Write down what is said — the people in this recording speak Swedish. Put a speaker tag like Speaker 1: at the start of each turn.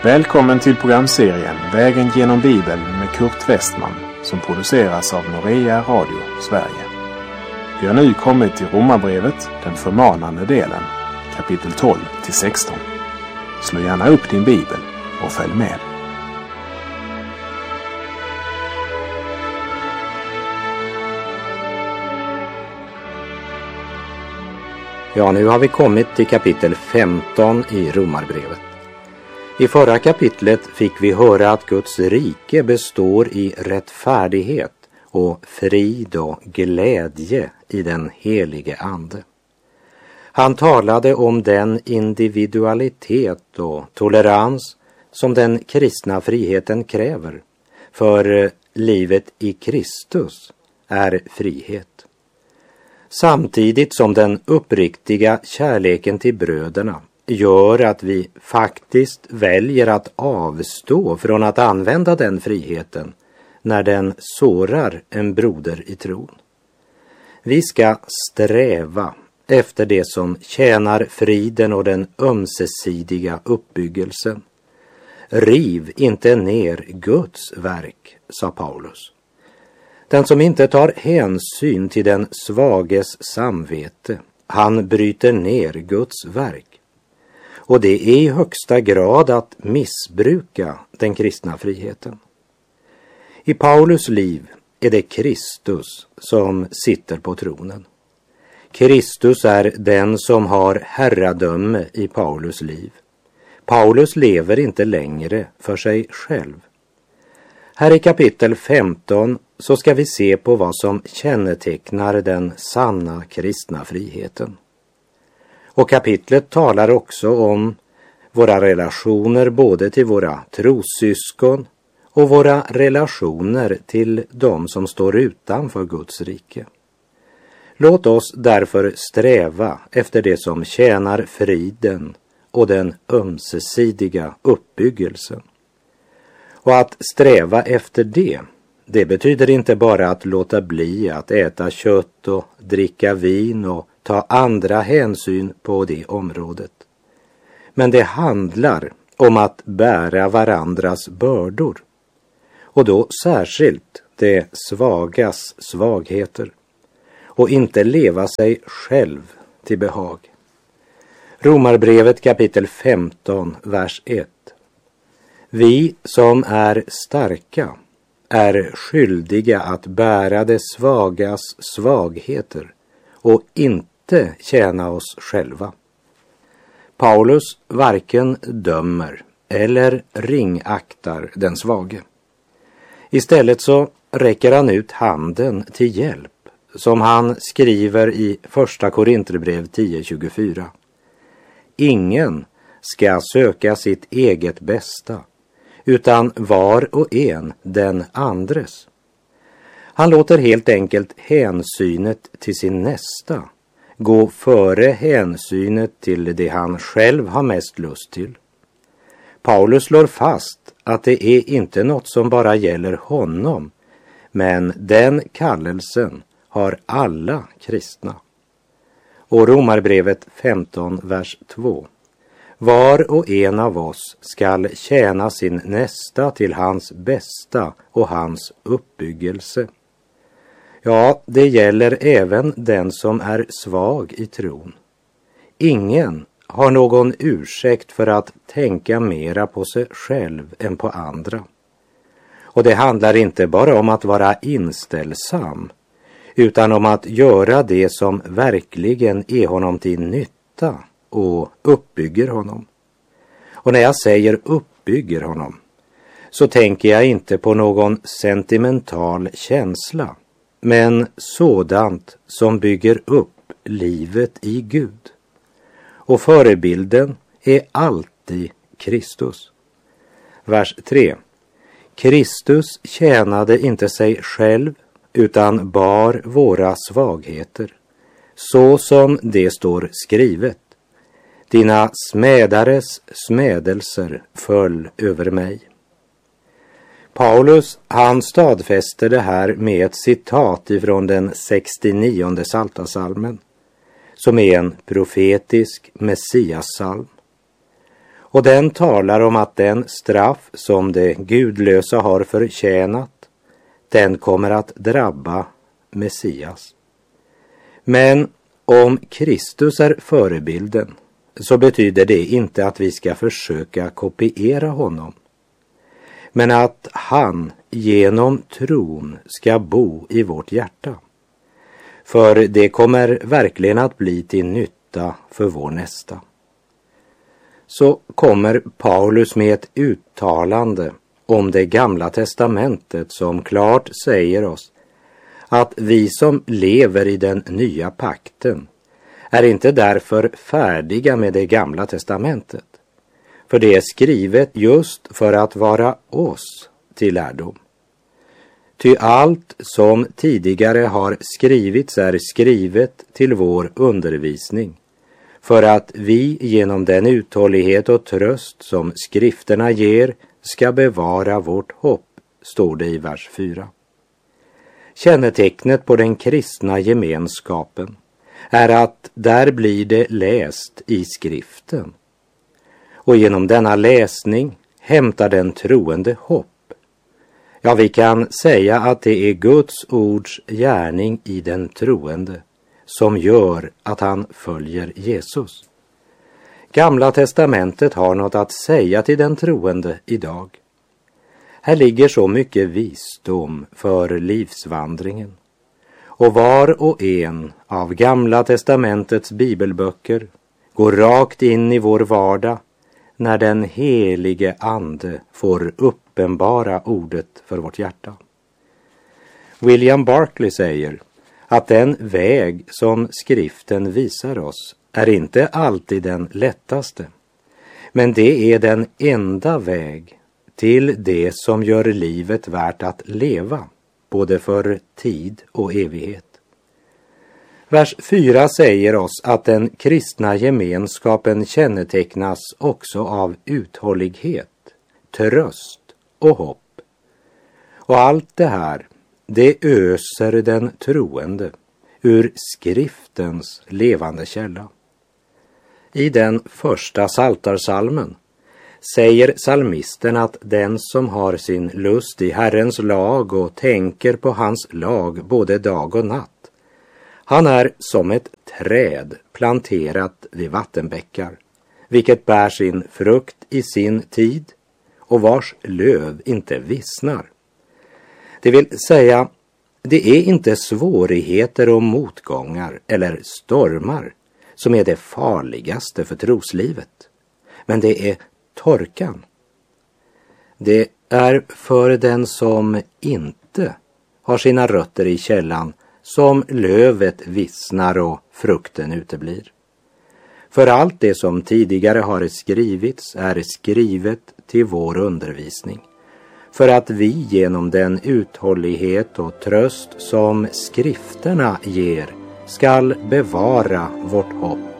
Speaker 1: Välkommen till programserien Vägen genom Bibeln med Kurt Westman som produceras av Norea Radio Sverige. Vi har nu kommit till Romarbrevet, den förmanande delen, kapitel 12-16. Slå gärna upp din bibel och följ med.
Speaker 2: Ja, nu har vi kommit till kapitel 15 i Romarbrevet. I förra kapitlet fick vi höra att Guds rike består i rättfärdighet och frid och glädje i den helige ande. Han talade om den individualitet och tolerans som den kristna friheten kräver, för livet i Kristus är frihet. Samtidigt som den uppriktiga kärleken till bröderna gör att vi faktiskt väljer att avstå från att använda den friheten när den sårar en broder i tron. Vi ska sträva efter det som tjänar friden och den ömsesidiga uppbyggelsen. Riv inte ner Guds verk, sa Paulus. Den som inte tar hänsyn till den svages samvete, han bryter ner Guds verk. Och det är i högsta grad att missbruka den kristna friheten. I Paulus liv är det Kristus som sitter på tronen. Kristus är den som har herradöme i Paulus liv. Paulus lever inte längre för sig själv. Här i kapitel 15 så ska vi se på vad som kännetecknar den sanna kristna friheten. Och kapitlet talar också om våra relationer både till våra trossyskon och våra relationer till de som står utanför Guds rike. Låt oss därför sträva efter det som tjänar friden och den ömsesidiga uppbyggelsen. Och att sträva efter det betyder inte bara att låta bli att äta kött och dricka vin och ta andra hänsyn på det området. Men det handlar om att bära varandras bördor. Och då särskilt det svagas svagheter. Och inte leva sig själv till behag. Romarbrevet kapitel 15, vers 1. Vi som är starka är skyldiga att bära det svagas svagheter och inte tjäna oss själva. Paulus varken dömer eller ringaktar den svage. Istället så räcker han ut handen till hjälp, som han skriver i första Korinterbrev 10:24. Ingen ska söka sitt eget bästa, utan var och en den andres. Han låter helt enkelt hänsynet till sin nästa gå före hänsynet till det han själv har mest lust till. Paulus slår fast att det är inte något som bara gäller honom, men den kallelsen har alla kristna. Och Romarbrevet 15, vers 2. Var och en av oss skall tjäna sin nästa till hans bästa och hans uppbyggelse. Ja, det gäller även den som är svag i tron. Ingen har någon ursäkt för att tänka mera på sig själv än på andra. Och det handlar inte bara om att vara inställsam, utan om att göra det som verkligen är honom till nytta och uppbygger honom. Och när jag säger uppbygger honom så tänker jag inte på någon sentimental känsla, men sådant som bygger upp livet i Gud. Och förebilden är alltid Kristus. Vers 3. Kristus tjänade inte sig själv utan bar våra svagheter, så som det står skrivet. Dina smädares smädelser föll över mig. Paulus, han stadfäster det här med ett citat ifrån den 69:e psaltarpsalmen, som är en profetisk messiassalm. Och den talar om att den straff som det gudlösa har förtjänat, den kommer att drabba Messias. Men om Kristus är förebilden, så betyder det inte att vi ska försöka kopiera honom, men att han genom tron ska bo i vårt hjärta. För det kommer verkligen att bli till nytta för vår nästa. Så kommer Paulus med ett uttalande om det gamla testamentet som klart säger oss att vi som lever i den nya pakten är inte därför färdiga med det gamla testamentet. För det är skrivet just för att vara oss till lärdom. Ty allt som tidigare har skrivits är skrivet till vår undervisning, för att vi genom den uthållighet och tröst som skrifterna ger ska bevara vårt hopp, står det i vers 4. Kännetecknet på den kristna gemenskapen är att där blir det läst i skriften. Och genom denna läsning hämtar den troende hopp. Ja, vi kan säga att det är Guds ords gärning i den troende som gör att han följer Jesus. Gamla testamentet har något att säga till den troende idag. Här ligger så mycket visdom för livsvandringen. Och var och en av Gamla testamentets bibelböcker går rakt in i vår vardag när den helige ande får uppenbara ordet för vårt hjärta. William Barclay säger att den väg som skriften visar oss är inte alltid den lättaste, men det är den enda väg till det som gör livet värt att leva, både för tid och evighet. Vers 4 säger oss att den kristna gemenskapen kännetecknas också av uthållighet, tröst och hopp. Och allt det här, det öser den troende ur skriftens levande källa. I den första psaltarpsalmen säger psalmisten att den som har sin lust i Herrens lag och tänker på hans lag både dag och natt, han är som ett träd planterat vid vattenbäckar, vilket bär sin frukt i sin tid och vars löv inte vissnar. Det vill säga, det är inte svårigheter och motgångar eller stormar som är det farligaste för troslivet, men det är torkan. Det är för den som inte har sina rötter i källan som lövet vissnar och frukten uteblir. För allt det som tidigare har skrivits är skrivet till vår undervisning, för att vi genom den uthållighet och tröst som skrifterna ger skall bevara vårt hopp